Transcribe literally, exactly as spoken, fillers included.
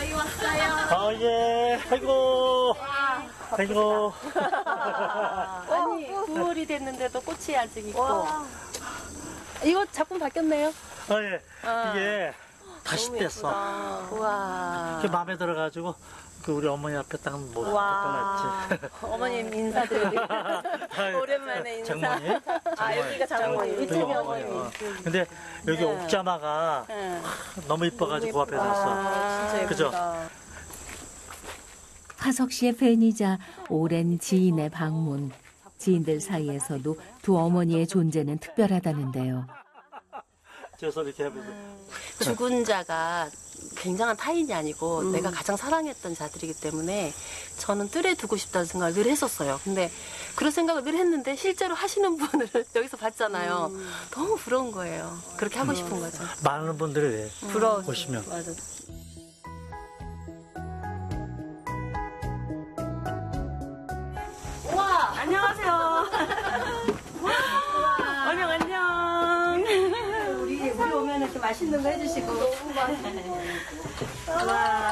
여기 왔어요. 아, 예. 아이고. 아이고. 아니, 구월이 됐는데도 꽃이 아직 있고. 와. 이거 작품 바뀌었네요. 아, 예. 아. 이게 다시 뗐어. 와. 그게 마음에 들어가지고 그 우리 어머니 앞에 딱 못 갖다 놨지. 어머님 인사드려요. 오랜만에 인사. 장모님? 아, 여기가 장모님. 이쪽이 어머니. 어. 근데 여기 네. 옥자마가 네. 너무 이뻐가지고 그 앞에 놨어. 아, 진짜 그죠? 예쁘다. 화석 씨의 팬이자 오랜 지인의 방문. 지인들 사이에서도 두 어머니의 존재는 특별하다는데요. 저서 이렇게 하면서. 죽은 자가 굉장한 타인이 아니고 음. 내가 가장 사랑했던 자들이기 때문에 저는 뜰에 두고 싶다는 생각을 늘 했었어요. 근데 그런 생각을 늘 했는데 실제로 하시는 분을 여기서 봤잖아요. 음. 너무 부러운 거예요. 그렇게 하고 음. 싶은 거죠. 많은 분들이 음. 부러워 보시면. 맞아. 와 안녕하세요. 안녕 안녕. 우리 우리 오면 이렇게 맛있는 거 해주시고. 너무 맛있어. 와.